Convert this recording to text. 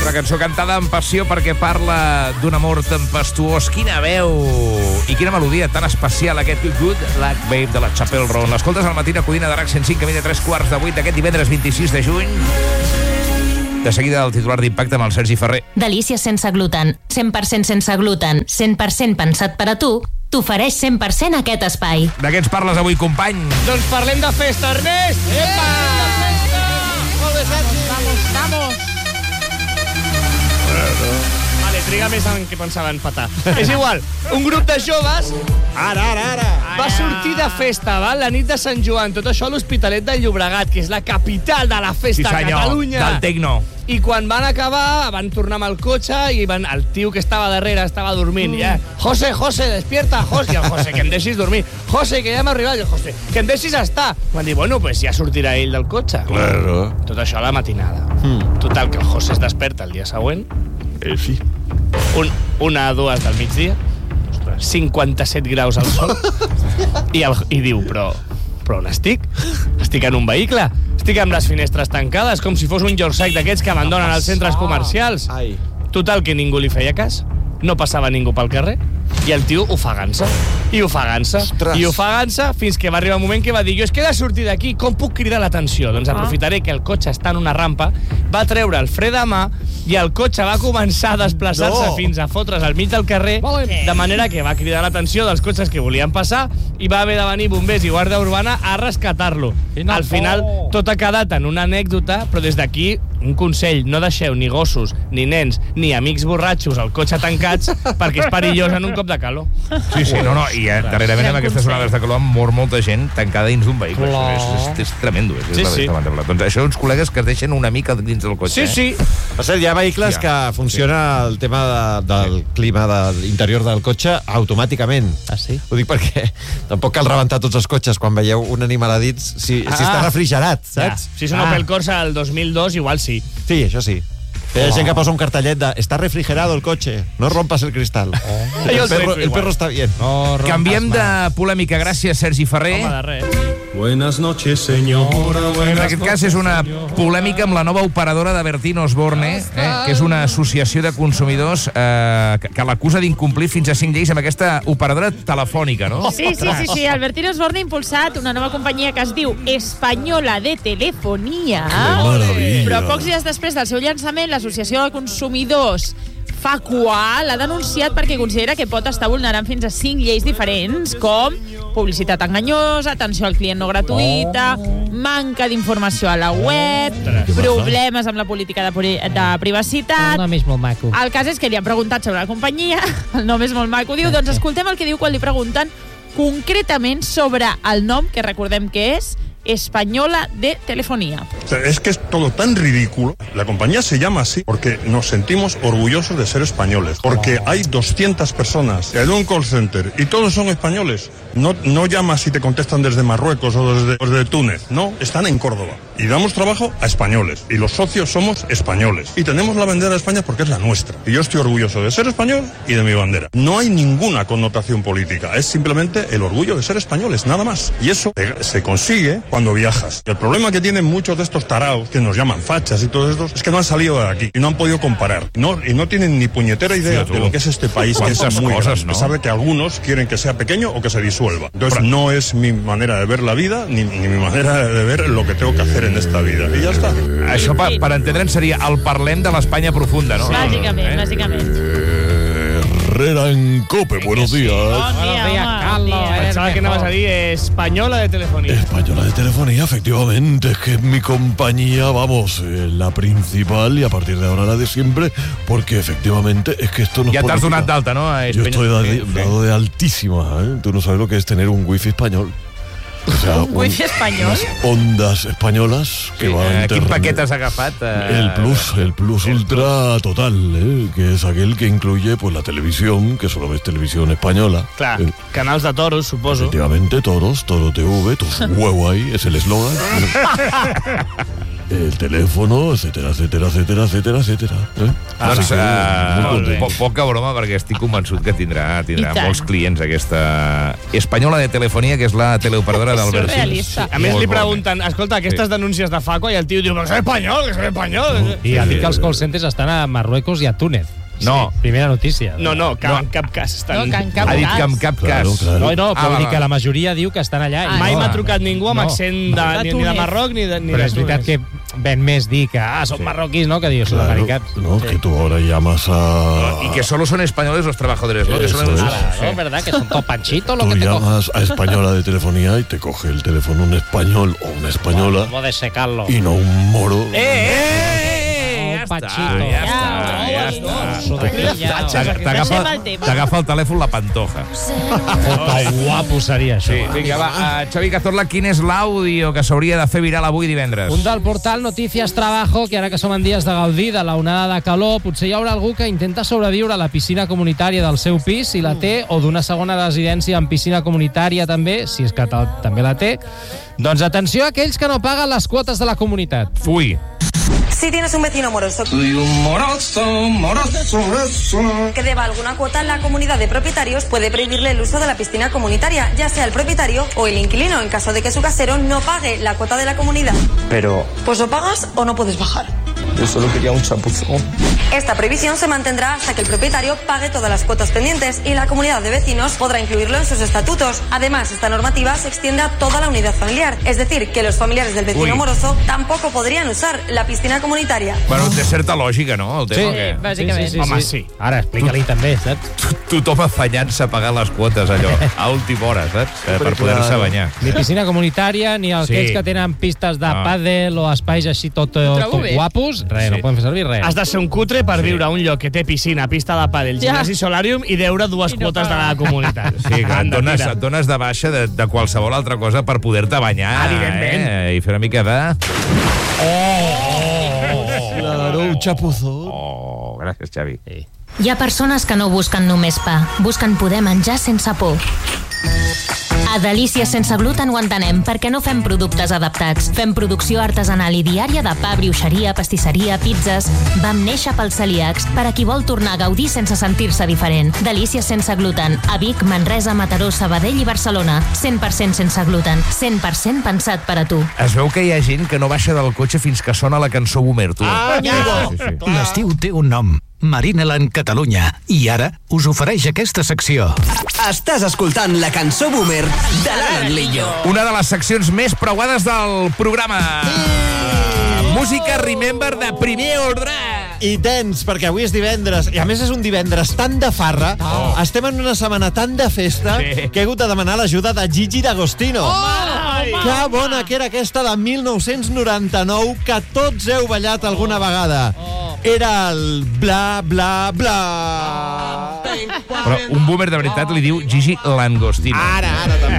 una cançó cantada amb passió perquè parla d'un amor tempestuós. Quina veu i quina melodia tan especial, aquest Good Luck Babe de la Chapel Roan. L'escoltes al matí a Codina de RAC 105, camí de 3:15 d'aquest divendres 26 de juny. De seguida el titular d'Impacte amb el Sergi Ferrer. Delícies sense gluten, 100% sense gluten, 100% pensat per a tu, t'ofereix 100% aquest espai. De què ens parles avui, company? Doncs parlem de festa, Ernest! Epa! De festa! Molt bé, Sergi! Vamos! Vale, triga més en què pensava en petar. És igual, un grup de joves... Ara! Va sortir de festa, val? La nit de Sant Joan. Tot això a l'Hospitalet del Llobregat, que és la capital de la festa a Catalunya. Del tecno. I quan van acabar, van tornar amb el cotxe i el tio que estava darrere estava dormint. Ja, José, despierta, José. I el José, que em deixis dormir. José, que ja hem arribat. I el José, que em deixis estar. Van dir, bueno, pues ja sortirà ell del cotxe. Claro. Tot això a la matinada. Total, que el José es desperta el dia següent. Sí. 1:00 del migdia. 57 graus al sol. I diu, però on estic? Estic en un vehicle. Estic amb les finestres tancades, com si fos un Yorkshire d'aquests que abandonen els centres comercials. Total, que ningú li feia cas. No passava ningú pel carrer. I el tio ofegant-se, fins que va arribar un moment que va dir, jo és que he de sortir d'aquí, com puc cridar l'atenció? Doncs aprofitaré que el cotxe està en una rampa, va treure el fre de mà i el cotxe va començar a desplaçar-se fins a fotre's al mig del carrer, de manera que va cridar l'atenció dels cotxes que volien passar i va haver de venir bombers i guàrdia urbana a rescatar-lo. Al final, tot ha quedat en una anècdota, però des d'aquí, un consell, no deixeu ni gossos, ni nens, ni amics borratxos al cotxe tancats, perquè és perillós en un cop de calor. Sí, no, i darrerament amb aquestes onades de calor mor molta gent tancada dins d'un vehicle. És tremendo. Sí. Doncs això, uns col·legues que es deixen una mica dins del cotxe. Sí. Per cert, hi ha vehicles que funciona el tema del clima de l'interior del cotxe automàticament. Ah, sí? Ho dic perquè tampoc cal rebentar tots els cotxes quan veieu un animal a dits si està refrigerat, saps? Si és un Opel Corsa del 2002, igual sí. Sí, això sí. Hi ha gent que posa un cartellet de «Está refrigerado el coche, no rompas el cristal». El perro está bien. Canviem de polèmica. Gràcies, Sergi Ferrer. Home, de res. Buenas noches, señora. En aquest cas és una polèmica amb la nova operadora de Bertín Osborne, que és una associació de consumidors que l'acusa d'incomplir fins a 5 lleis amb aquesta operadora telefònica, no? Sí. El Bertín Osborne ha impulsat una nova companyia que es diu Española de Telefonia. Però pocs dies després del seu llançament, l'Associació de Consumidors FACUA l'ha denunciat perquè considera que pot estar vulnerant fins a 5 lleis diferents, com publicitat enganyosa, atenció al client no gratuïta, manca d'informació a la web, problemes amb la política de privacitat. El nom és molt maco. El cas és que li han preguntat sobre la companyia, el nom és molt maco, diu, doncs escoltem el que diu quan li pregunten concretament sobre el nom, que recordem que és Española de Telefonía. O sea, es que es todo tan ridículo. La compañía se llama así porque nos sentimos orgullosos de ser españoles. Porque hay 200 personas en un call center y todos son españoles. No llamas y te contestan desde Marruecos o desde Túnez. No, están en Córdoba. Y damos trabajo a españoles. Y los socios somos españoles. Y tenemos la bandera de España porque es la nuestra. Y yo estoy orgulloso de ser español y de mi bandera. No hay ninguna connotación política. Es simplemente el orgullo de ser españoles, nada más. Y eso se consigue cuando viajas. El problema que tienen muchos de estos taraos, que nos llaman fachas y todos estos, es que no han salido de aquí y no han podido comparar. Y no tienen ni puñetera idea de lo que es este país, que es muy grande, ¿no? A pesar de que algunos quieren que sea pequeño o que se disuelva. Entonces no es mi manera de ver la vida ni mi manera de ver lo que tengo que hacer en esta vida. I ja està. Això, per entendre'ns, seria el parlem de l'Espanya profunda, no? Bàsicament. Herrera en COPE, buenos días. Bon dia, Carlos. Pensava que anaves a dir Española de Telefonía. Española de Telefonía, efectivamente, es que es mi compañía, vamos, la principal y a partir de ahora la de siempre, porque efectivamente es que esto no es ya te has donat d'alta, ¿no? Yo estoy dado de altísima, ¿eh? Tú no sabes lo que es tener un wifi español. O sea, un wifi espanyol? Ondas españolas que van... Quin paquet has agafat? El Plus Ultra Total, que es aquel que incluye pues la televisión, que solo ves televisión española. Clar, canals de toros, suposo. Efectivamente, toros, Toro TV, tu huevo ahí, es el eslogan. el teléfono, etcétera, etcétera, etcétera, etcétera, etcétera. Doncs poca broma, perquè estic convençut que tindrà molts clients aquesta Espanyola de Telefonia, que és la teleoperadora d'Albert. Surrealista. A més, li pregunten, escolta, aquestes denúncies de Facua, i el tio diu, que soy espanyol. I ha dit que els call centers estan a Marruecos i a Túnez. No. Primera notícia. No, en cap cas estan... No, que en cap Ha dit que en cap cas. No, però vull dir que la majoria diu que estan allà. Mai m'ha trucat ningú amb accent ni de Marroc ni de... Però és veritat que ven més dir que són marroquís, ¿no? Que dius, sud-americans. No, que tú ahora llamas a... Y que solo son españoles los trabajadores, ¿no? Que solo Eso No, es verdad que son todo panchito lo Tú que te cogen. llamas a Española de Telefonía y te coge el teléfono un español o una española ¿Cómo de secarlo? y no un moro. Ja està. T'agafa el telèfon la Pantoja. Que guapo seria això. Sí. Vinga, va, Xavi Cazorla, quin és l'àudio que s'hauria de fer viral avui divendres? Un del portal Noticias Trabajo, que ara que som en dies de gaudir de la onada de calor, potser hi haurà algú que intenta sobreviure a la piscina comunitària del seu pis, si la té, o d'una segona residència amb piscina comunitària també, si és que també la té. Doncs atenció a aquells que no paguen les quotes de la comunitat. Fui. Si tienes un vecino moroso que deba alguna cuota, la comunidad de propietarios puede prohibirle el uso de la piscina comunitaria, ya sea el propietario o el inquilino, en caso de que su casero no pague la cuota de la comunidad. Pero Pues o pagas o no puedes bajar. yo solo quería un chapuzón. Esta prohibición se mantendrá hasta que el propietario pague todas las cuotas pendientes y la comunidad de vecinos podrá incluirlo en sus estatutos. Además, esta normativa se extiende a toda la unidad familiar, es decir, que los familiares del vecino moroso tampoco podrían usar la piscina comunitaria. Bueno, té certa lògica, no? El tema que... Bàsicament. Home, sí. Ara, explica-li també, saps? Tothom afanyant-se a pagar les quotes, allò, a última hora, saps? Per poder-se banyar. Ni piscina comunitària, ni aquells que tenen pistes de pàdel o espais així tot guapos. Res, no poden fer servir res. Has de ser un cutre per viure a un lloc que té piscina, pista de pàdel, gimnàs i solàrium i deure dues quotes de la comunitat. Sí, que et dones de baixa de qualsevol altra cosa per poder-te banyar. Evidentment. I fer una mica de... Claro, un chapuzón. Oh, gràcies, Xavi. Hi ha persones que no busquen només pa, busquen poder menjar sense por. A Delícies sense gluten ho entenem, perquè no fem productes adaptats. Fem producció artesanal i diària de pa, brioixeria, pastisseria, pizzas. Vam néixer pels celíacs, per a qui vol tornar a gaudir sense sentir-se diferent. Delícies sense gluten. A Vic, Manresa, Mataró, Sabadell i Barcelona. 100% sense gluten. 100% pensat per a tu. Es veu que hi ha gent que no baixa del cotxe fins que sona la cançó Boomer, tu. Sí. L'estiu té un nom. Marineland Catalunya. I ara us ofereix aquesta secció. Estàs escoltant la cançó Boomer de l'Alan Lillo. Una de les seccions més preuades del programa. Música Remember de primer ordre. I tens, perquè avui és divendres, i a més és un divendres tan de farra, estem en una setmana tan de festa, que he hagut de demanar l'ajuda de Gigi D'Agostino. Que bona que era aquesta de 1999, que tots heu ballat alguna vegada. Era el bla, bla, bla. Però un boomer de veritat li diu Gigi Langostino. Ara també.